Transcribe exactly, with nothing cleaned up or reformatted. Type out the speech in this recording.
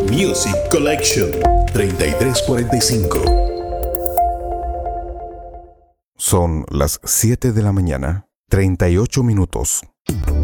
Music Collection treinta y tres cuarenta y cinco. Son las siete de la mañana, treinta y ocho minutos.